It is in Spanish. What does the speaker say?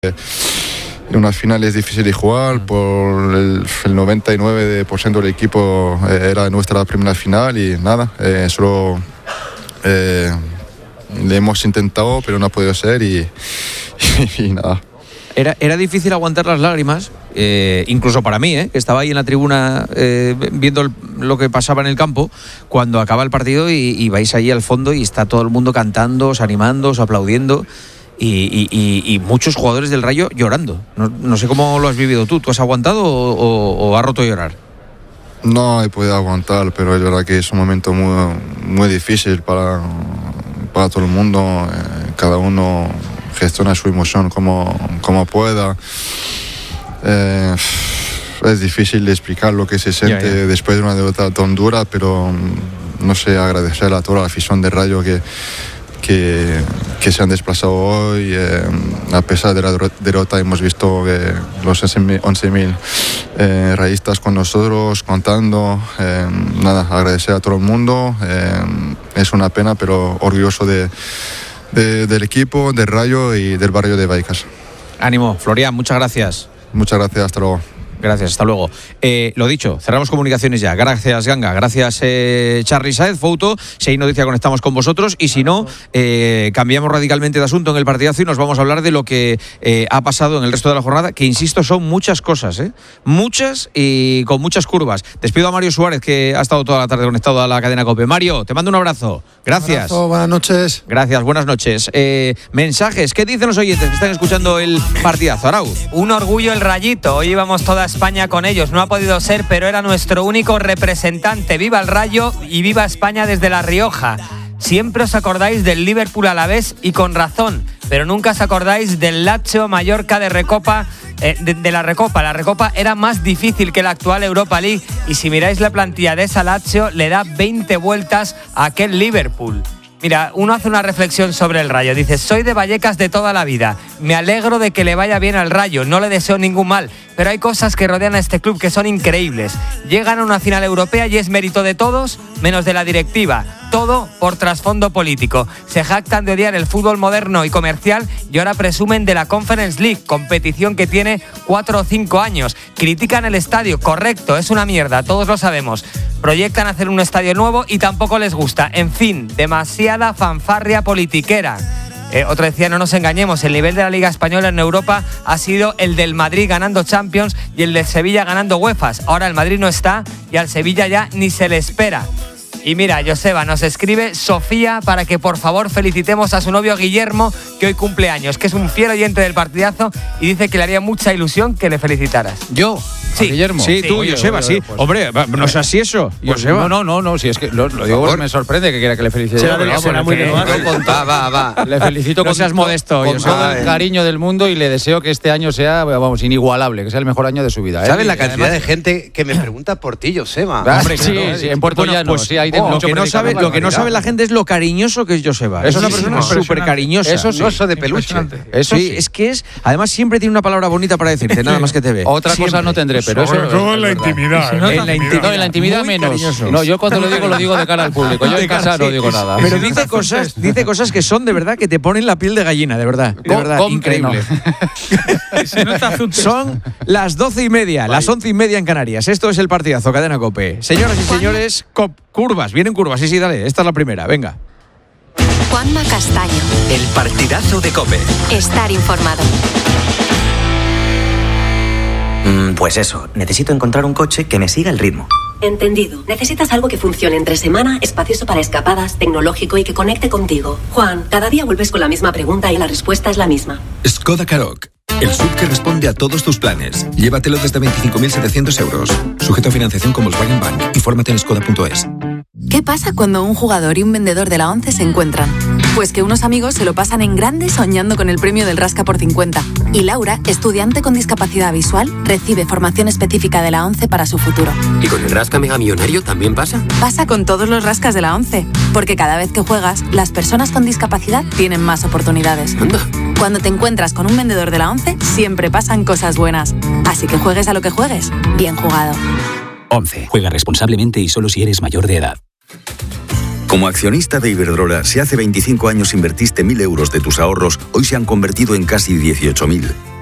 En una final es difícil de jugar, por el 99% del equipo era nuestra primera final y nada, solo le hemos intentado pero no ha podido ser y nada. Era difícil aguantar las lágrimas, incluso para mí, que estaba ahí en la tribuna viendo lo que pasaba en el campo, cuando acaba el partido y vais ahí al fondo y está todo el mundo cantando, animando, aplaudiendo. Y muchos jugadores del Rayo llorando. No sé cómo lo has vivido tú. ¿Tú has aguantado o has roto a llorar? No he podido aguantar, pero es verdad que es un momento muy, muy difícil para todo el mundo. Cada uno gestiona su emoción como pueda. Es difícil de explicar lo que se siente después de una derrota tan dura, pero no sé, agradecer a toda la afición del Rayo que se han desplazado hoy. A pesar de la derrota hemos visto los 11.000 rayistas con nosotros cantando. Nada, agradecer a todo el mundo. Es una pena, pero orgulloso del equipo, del Rayo y del barrio de Vallecas. Ánimo, Florian, muchas gracias. Muchas gracias, hasta luego. Gracias, hasta luego. Lo dicho, cerramos comunicaciones ya. Gracias, Ganga. Gracias, Charly Sáez, Fouto. Si hay noticia, conectamos con vosotros. Y si no, cambiamos radicalmente de asunto en el partidazo y nos vamos a hablar de lo que ha pasado en el resto de la jornada, que insisto, son muchas cosas, muchas y con muchas curvas. Despido a Mario Suárez, que ha estado toda la tarde conectado a la cadena COPE. Mario, te mando un abrazo. Gracias. Un abrazo, buenas noches. Gracias, buenas noches. Mensajes, ¿qué dicen los oyentes que están escuchando el partidazo? Arauz. Un orgullo el Rayito. Hoy íbamos toda España con ellos. No ha podido ser, pero era nuestro único representante. Viva el Rayo y viva España desde La Rioja. Siempre os acordáis del Liverpool Alavés y con razón, pero nunca os acordáis del Lazio Mallorca de Recopa, de la Recopa. La Recopa era más difícil que la actual Europa League y si miráis la plantilla de esa Lazio le da 20 vueltas a aquel Liverpool. Mira, uno hace una reflexión sobre el Rayo. Dice, soy de Vallecas de toda la vida. Me alegro de que le vaya bien al Rayo. No le deseo ningún mal. Pero hay cosas que rodean a este club que son increíbles. Llegan a una final europea y es mérito de todos, menos de la directiva. Todo por trasfondo político. Se jactan de odiar el fútbol moderno y comercial y ahora presumen de la Conference League, competición que tiene 4 o 5 años. Critican el estadio, correcto, es una mierda, todos lo sabemos. Proyectan hacer un estadio nuevo y tampoco les gusta. En fin, demasiada fanfarria politiquera. Otro decía, no nos engañemos, el nivel de la Liga Española en Europa ha sido el del Madrid ganando Champions y el del Sevilla ganando UEFAs. Ahora el Madrid no está y al Sevilla ya ni se le espera. Y mira, Joseba, nos escribe Sofía para que por favor felicitemos a su novio Guillermo, que hoy cumple años, que es un fiel oyente del partidazo y dice que le haría mucha ilusión que le felicitaras. ¿Yo? Sí, Guillermo. Sí, tú, Joseba, sí. Pues, hombre, no es así eso. Joseba. No, si es que lo digo porque me sorprende que quiera que le felicite. Será muy va. Le felicito con seas modesto, con todo el cariño del mundo y le deseo que este año sea, inigualable, que sea el mejor año de su vida. ¿Sabes la cantidad de gente que me pregunta por ti, Joseba? Hombre, sí, en Puerto Llano, pues, sí, hay lo que no sabe la gente es lo cariñoso que es Joseba. Es una persona súper cariñosa. Eso sí. Oso de peluche. Eso sí, es que es. Además, siempre tiene una palabra bonita para decirte, nada más que te ve. Otra cosa no tendré, pero eso. En la intimidad. En la intimidad menos. No, yo cuando lo digo de cara al público. Yo en casa no digo nada. Pero dice cosas que son de verdad que te ponen la piel de gallina, de verdad. De verdad, increíble. Son las 12:30, las 11:30 en Canarias. Esto es el partidazo, cadena COPE. Señoras y señores, curvas, vienen curvas. Sí, dale, esta es la primera, venga. Juanma Castaño. El partidazo de COPE. Estar informado. Pues eso, necesito encontrar un coche que me siga el ritmo. Entendido. Necesitas algo que funcione entre semana, espacioso para escapadas, tecnológico y que conecte contigo. Juan, cada día vuelves con la misma pregunta y la respuesta es la misma. Skoda Karoq, el SUV que responde a todos tus planes. Llévatelo desde 25.700 euros. Sujeto a financiación con Volkswagen Bank. Infórmate en skoda.es. ¿Qué pasa cuando un jugador y un vendedor de la ONCE se encuentran? Pues que unos amigos se lo pasan en grande soñando con el premio del Rasca por 50. Y Laura, estudiante con discapacidad visual, recibe formación específica de la ONCE para su futuro. ¿Y con el Rasca Mega Millonario también pasa? Pasa con todos los rascas de la ONCE. Porque cada vez que juegas, las personas con discapacidad tienen más oportunidades. Anda. Cuando te encuentras con un vendedor de la ONCE, siempre pasan cosas buenas. Así que juegues a lo que juegues, bien jugado. ONCE. Juega responsablemente y solo si eres mayor de edad. Como accionista de Iberdrola, si hace 25 años invertiste 1.000 euros de tus ahorros, hoy se han convertido en casi 18.000.